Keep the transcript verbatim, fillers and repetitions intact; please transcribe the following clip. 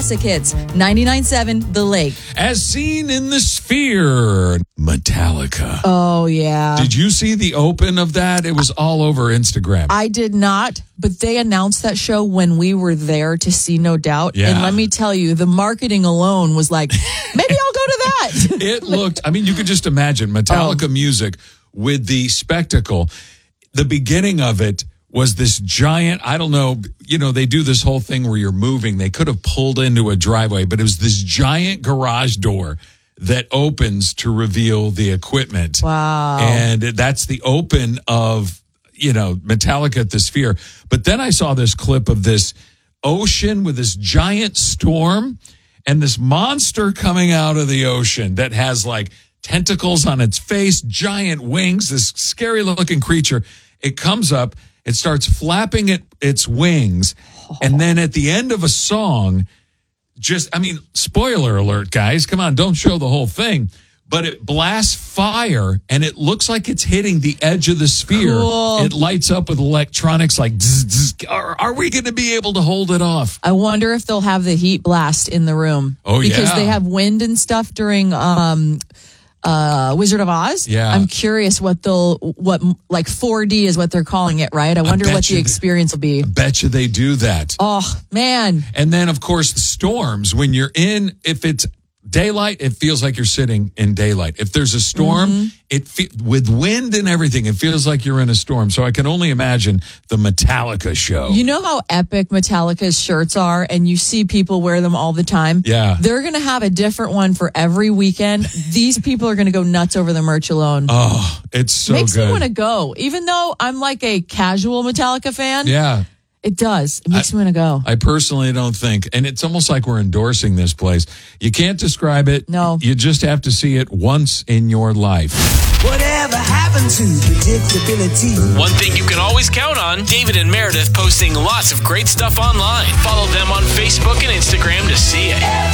classic hits. ninety-nine point seven The Lake. As seen in the Sphere, Metallica. Oh, yeah. Did you see the open of that? It was all over Instagram. I did not, but they announced that show when we were there to see No Doubt. Yeah. And let me tell you, the marketing alone was like, maybe I'll go to that. It looked, I mean, you could just imagine Metallica Oh. music with the spectacle. The beginning of it was this giant, I don't know, you know, they do this whole thing where you're moving. They could have pulled into a driveway, but it was this giant garage door that opens to reveal the equipment. Wow. And that's the open of, you know, Metallica at the Sphere. But then I saw this clip of this ocean with this giant storm and this monster coming out of the ocean that has like tentacles on its face, giant wings, this scary looking creature. It comes up, it starts flapping it, its wings. And then at the end of a song, just, I mean, spoiler alert, guys. Come on, don't show the whole thing. But it blasts fire, and it looks like it's hitting the edge of the sphere. Cool. It lights up with electronics like, zzz, zzz. Are, are we going to be able to hold it off? I wonder if they'll have the heat blast in the room. Oh, yeah. Because they have wind and stuff during um, uh, Wizard of Oz. Yeah. I'm curious what they'll, what like four D is what they're calling it, right? I wonder bet what you the they- experience will be. Bet you they do that. Oh, man. And then, of course, the storms. When you're in, if it's daylight, it feels like you're sitting in daylight. If there's a storm, Mm-hmm. it fe- with wind and everything, it feels like you're in a storm. So I can only imagine the Metallica show. You know how epic Metallica's shirts are, and you see people wear them all the time? Yeah. They're going to have a different one for every weekend. These people are going to go nuts over the merch alone. Oh, it's so Makes good. me want to go. Even though I'm like a casual Metallica fan, Yeah. it does. It makes me want to go. I personally don't think, and it's almost like we're endorsing this place. You can't describe it. No. You just have to see it once in your life. Whatever happened to predictability? One thing you can always count on, David and Meredith posting lots of great stuff online. Follow them on Facebook and Instagram to see it.